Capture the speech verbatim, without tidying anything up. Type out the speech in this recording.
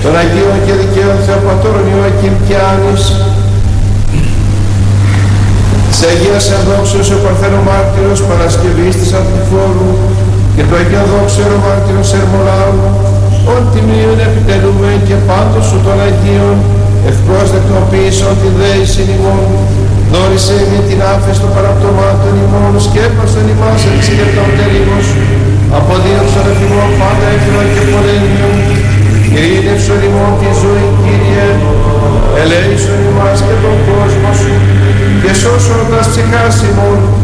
των Αγίων και Δικαίων Θεοπατώρων Ιωακήμ και Άνης, της Αγίας Ενδόξεως ο Παρθένο Μάρτυρος Παρασκευής της Αντιφόρου και του Αγίου Δόξερο Μάρτυρος Ερμολάου, ον τιμίων επιτελούμε και πάντως σου των Αγίων, ευπρόσδεκτον ποιήσεων τη δέησιν ημών, δόρισε με την άφεση των παραπτωμάτων ημών, σκέπασον ημάς εξηγετών τελίγος, αποδίωξον εφημών πάντα έφυρον και πολέμιον, ειρήνευσον ημών τη ζωή, Κύριε, ελέησον ημάς και τον κόσμο σου, και σώσον τας ψυχάς ημών,